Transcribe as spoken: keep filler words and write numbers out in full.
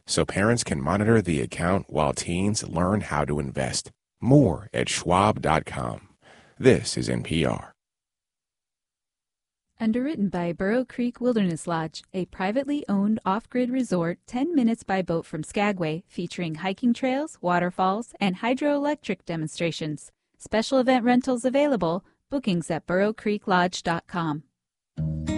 so parents can monitor the account while teens learn how to invest. More at schwab dot com. This is N P R. Underwritten by Burrow Creek Wilderness Lodge, a privately owned off-grid resort ten minutes by boat from Skagway, featuring hiking trails, waterfalls, and hydroelectric demonstrations. Special event rentals available. Bookings at burrow creek lodge dot com.